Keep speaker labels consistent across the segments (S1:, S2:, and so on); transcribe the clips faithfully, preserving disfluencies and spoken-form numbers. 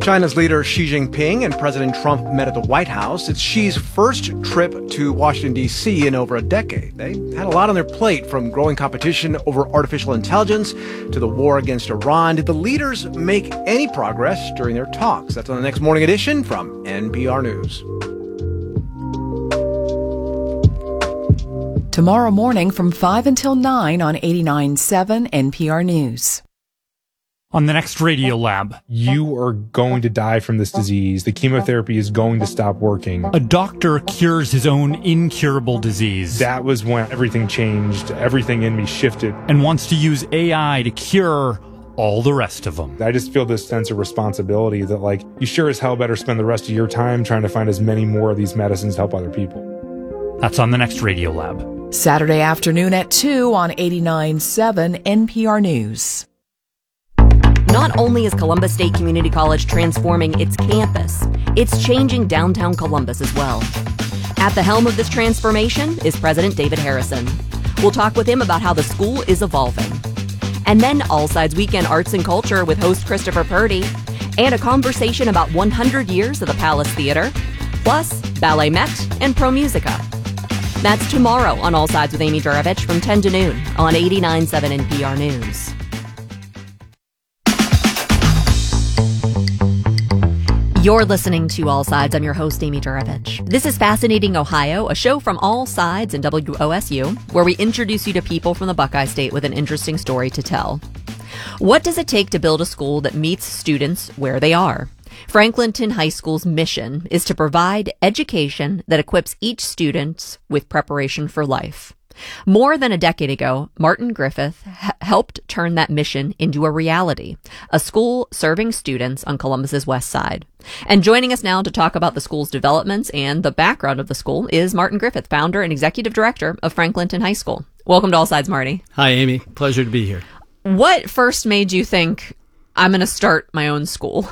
S1: China's leader Xi Jinping and President Trump met at the White House. It's Xi's first trip to Washington, D C in over a decade. They had a lot on their plate, from growing competition over artificial intelligence to the war against Iran. Did the leaders make any progress during their talks? That's on the next Morning Edition from N P R News.
S2: Tomorrow morning from five until nine on eighty-nine point seven N P R News.
S3: On the next Radio Lab,
S4: you are going to die from this disease. The chemotherapy is going to stop working.
S3: A doctor cures his own incurable disease.
S4: That was when everything changed. Everything in me shifted.
S3: And wants to use A I to cure all the rest of them.
S4: I just feel this sense of responsibility that, like, you sure as hell better spend the rest of your time trying to find as many more of these medicines to help other people.
S3: That's on the next Radio Lab.
S2: Saturday afternoon at two on eighty-nine point seven N P R News.
S5: Not only is Columbus State Community College transforming its campus, it's changing downtown Columbus as well. At the helm of this transformation is President David Harrison. We'll talk with him about how the school is evolving. And then All Sides Weekend Arts and Culture with host Christopher Purdy, and a conversation about one hundred years of the Palace Theater, plus Ballet Met and Pro Musica. That's tomorrow on All Sides with Amy Juravich from ten to noon on eighty-nine point seven N P R News. You're listening to All Sides. I'm your host, Amy Juravich. This is Fascinating Ohio, a show from All Sides and W O S U, where we introduce you to people from the Buckeye State with an interesting story to tell. What does it take to build a school that meets students where they are? Franklinton High School's mission is to provide education that equips each student with preparation for life. More than a decade ago, Martin Griffith h- helped turn that mission into a reality, a school serving students on Columbus's west side. And joining us now to talk about the school's developments and the background of the school is Martin Griffith, founder and executive director of Franklinton High School. Welcome to All Sides, Marty.
S6: Hi, Amy. Pleasure to be here.
S5: What first made you think, I'm going to start my own school?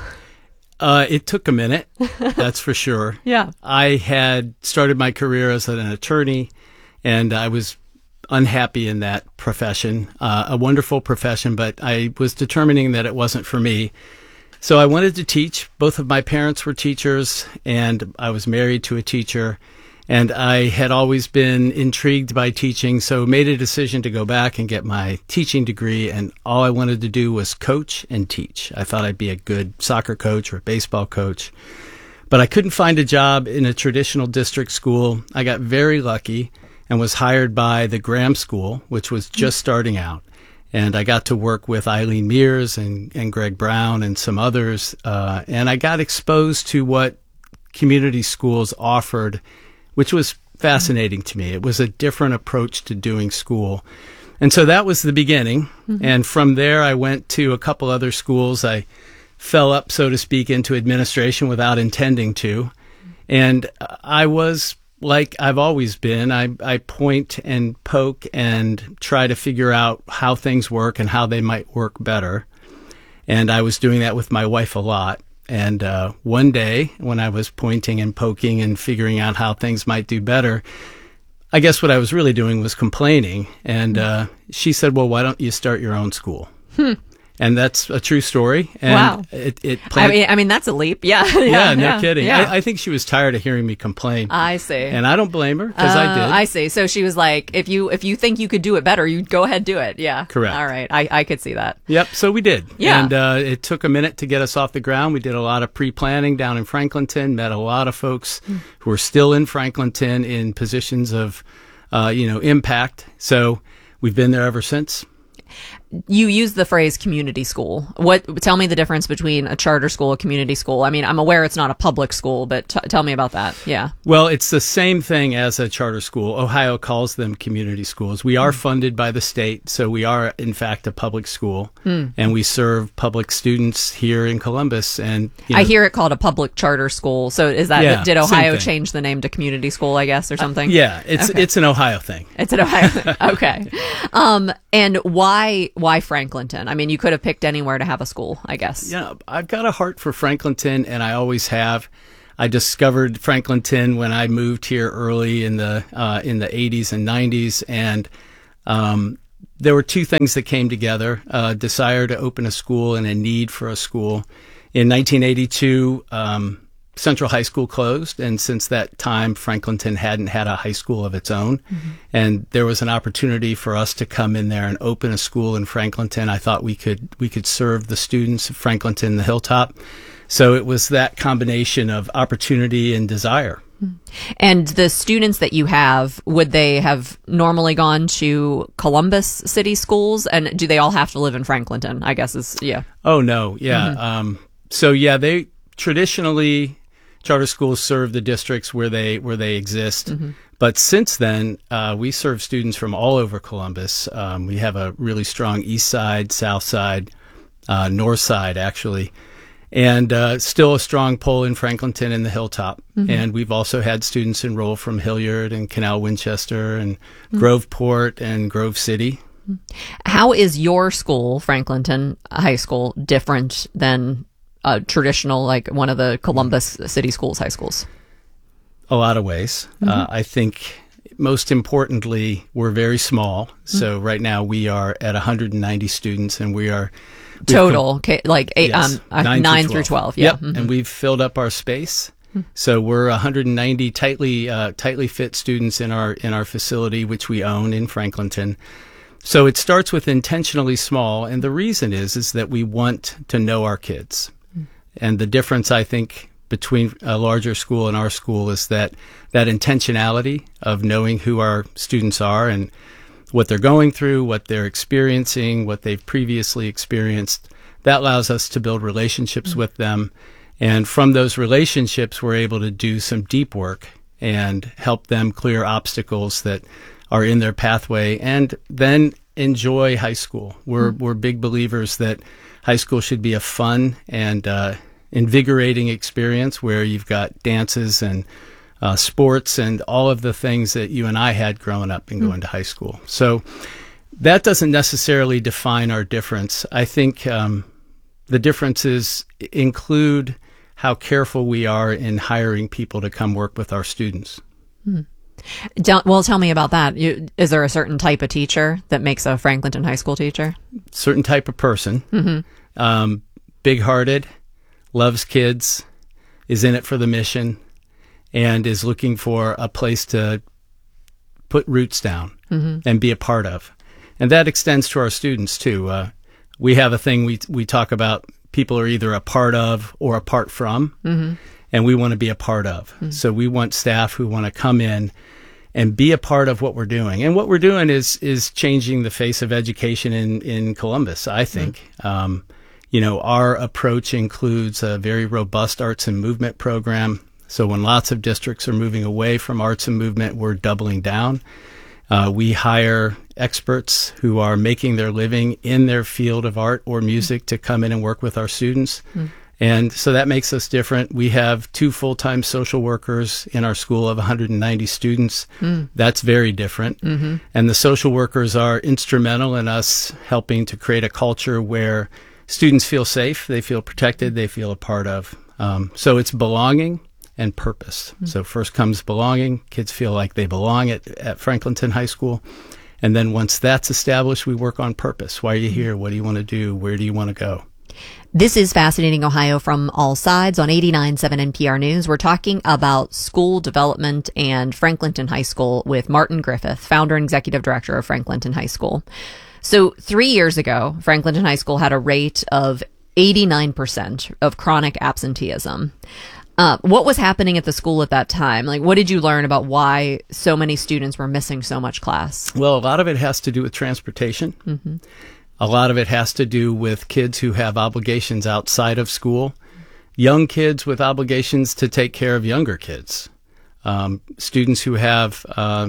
S6: Uh, it took a minute, that's for sure.
S5: Yeah.
S6: I had started my career as an attorney, and I was unhappy in that profession, uh, a wonderful profession, but I was determining that it wasn't for me. So I wanted to teach. Both of my parents were teachers, and I was married to a teacher, and I had always been intrigued by teaching, so made a decision to go back and get my teaching degree, and all I wanted to do was coach and teach. I thought I'd be a good soccer coach or a baseball coach, but I couldn't find a job in a traditional district school. I got very lucky and was hired by the Graham School, which was just starting out. And I got to work with Eileen Mears and, and Greg Brown and some others. Uh, and I got exposed to what community schools offered, which was fascinating to me. It was a different approach to doing school. And so that was the beginning. Mm-hmm. And from there, I went to a couple other schools. I fell up, so to speak, into administration without intending to. And I was like I've always been. I, I point and poke and try to figure out how things work and how they might work better. And I was doing that with my wife a lot. And uh, one day when I was pointing and poking and figuring out how things might do better, I guess what I was really doing was complaining. And uh, she said, well, why don't you start your own school? Hmm. And that's a true story. And
S5: wow.
S6: It, it
S5: played, I mean, I mean, that's a leap. Yeah.
S6: yeah,
S5: yeah,
S6: no
S5: yeah,
S6: kidding.
S5: Yeah.
S6: I, I think she was tired of hearing me complain.
S5: I see.
S6: And I don't blame her, because
S5: uh,
S6: I did.
S5: I see. So she was like, if you if you think you could do it better, you go ahead, do it. Yeah.
S6: Correct.
S5: All right. I, I could see that.
S6: Yep. So we did.
S5: Yeah.
S6: And uh, it took a minute to get us off the ground. We did a lot of pre-planning down in Franklinton, met a lot of folks mm. who are still in Franklinton in positions of, uh, you know, impact. So we've been there ever since.
S5: You use the phrase community school. What? Tell me the difference between a charter school, a community school. I mean, I'm aware it's not a public school, but t- tell me about that. Yeah.
S6: Well, it's the same thing as a charter school. Ohio calls them community schools. We are mm. funded by the state, so we are, in fact, a public school, mm. and we serve public students here in Columbus. And you know,
S5: I hear it called a public charter school. So is that
S6: yeah,
S5: did Ohio change the name to community school, I guess, or something?
S6: Uh, yeah, it's
S5: okay.
S6: it's an Ohio thing.
S5: It's an Ohio thing. Okay. Um, and why why Franklinton? I mean, you could have picked anywhere to have a school, I guess.
S6: Yeah, I've got a heart for Franklinton, and I always have. I discovered Franklinton when I moved here early in the uh, in the eighties and nineties, and um, there were two things that came together: a desire to open a school and a need for a school. In nineteen eighty-two, um, Central High School closed, and since that time, Franklinton hadn't had a high school of its own. Mm-hmm. And there was an opportunity for us to come in there and open a school in Franklinton. I thought we could we could serve the students of Franklinton, the Hilltop. So it was that combination of opportunity and desire.
S5: And the students that you have, would they have normally gone to Columbus City schools? And do they all have to live in Franklinton, I guess is, yeah.
S6: Oh, no. Yeah.
S5: Mm-hmm.
S6: Um, so, yeah, they traditionally, charter schools serve the districts where they where they exist. Mm-hmm. But since then, uh, we serve students from all over Columbus. Um, we have a really strong east side, south side, uh, north side, actually. And uh, still a strong pull in Franklinton and the Hilltop. Mm-hmm. And we've also had students enroll from Hilliard and Canal Winchester and mm-hmm. Groveport and Grove City.
S5: How is your school, Franklinton High School, different than a traditional, like one of the Columbus City Schools high schools?
S6: A lot of ways. Mm-hmm. Uh, I think most importantly, we're very small. Mm-hmm. So right now we are at one hundred ninety students, and we are
S5: total, com- like eight,
S6: yes,
S5: um, uh, nine, nine through twelve. Yeah.
S6: Yep.
S5: Mm-hmm.
S6: And we've filled up our space. Mm-hmm. So we're one hundred ninety tightly, uh, tightly fit students in our, in our facility, which we own in Franklinton. So it starts with intentionally small. And the reason is, is that we want to know our kids. Mm-hmm. And the difference, I think, between a larger school and our school is that, that intentionality of knowing who our students are and what they're going through, what they're experiencing, what they've previously experienced. That allows us to build relationships mm-hmm. with them. And from those relationships, we're able to do some deep work and help them clear obstacles that are in their pathway and then enjoy high school. We're, mm-hmm. we're big believers that high school should be a fun and uh, invigorating experience where you've got dances and Uh, sports and all of the things that you and I had growing up and going mm. to high school. So that doesn't necessarily define our difference. I think um, the differences include how careful we are in hiring people to come work with our students.
S5: Mm. Well, tell me about that. You, is there a certain type of teacher that makes a Franklinton High School teacher?
S6: Certain type of person. Mm-hmm. Um, big-hearted, loves kids, is in it for the mission, and is looking for a place to put roots down mm-hmm. and be a part of. And that extends to our students, too. Uh, we have a thing we we talk about, people are either a part of or apart from, mm-hmm. and we want to be a part of. Mm-hmm. So we want staff who want to come in and be a part of what we're doing. And what we're doing is is changing the face of education in, in Columbus, I think. Mm-hmm. Um, you know, our approach includes a very robust arts and movement program. So when lots of districts are moving away from arts and movement, we're doubling down. Uh, we hire experts who are making their living in their field of art or music to come in and work with our students. Mm. And so that makes us different. We have two full-time social workers in our school of one hundred ninety students. Mm. That's very different. Mm-hmm. And the social workers are instrumental in us helping to create a culture where students feel safe, they feel protected, they feel a part of. Um, so it's belonging and purpose. Mm-hmm. So first comes belonging. Kids feel like they belong at, at Franklinton High School. And then once that's established, we work on purpose. Why are you here? What do you want to do? Where do you want to go?
S5: This is Fascinating Ohio from All Sides on eighty-nine point seven N P R News. We're talking about school development and Franklinton High School with Martin Griffith, founder and executive director of Franklinton High School. So three years ago, Franklinton High School had a rate of eighty-nine percent of chronic absenteeism. Uh, what was happening at the school at that time? Like, what did you learn about why so many students were missing so much class?
S6: Well, a lot of it has to do with transportation. Mm-hmm. A lot of it has to do with kids who have obligations outside of school, young kids with obligations to take care of younger kids, um, students who have uh,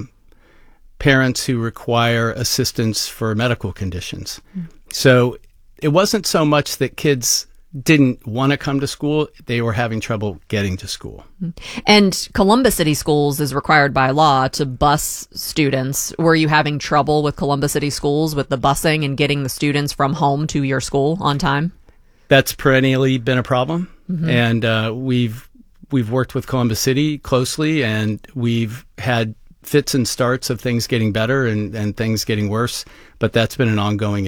S6: parents who require assistance for medical conditions. Mm-hmm. So it wasn't so much that kids didn't want to come to school, they were having trouble getting to school.
S5: And Columbus City Schools is required by law to bus students. Were you having trouble with Columbus City Schools with the busing and getting the students from home to your school on time?
S6: That's perennially been a problem. Mm-hmm. And uh, we've we've worked with Columbus City closely, and we've had fits and starts of things getting better and, and things getting worse, but that's been an ongoing